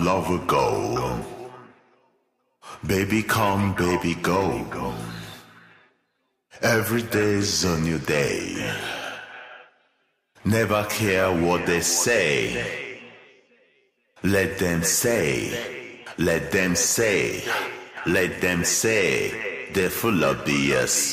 lover go. Baby come, baby go. Every day's a new day. Never care what they say. Let them say, let them say, let them say, they're full of BS.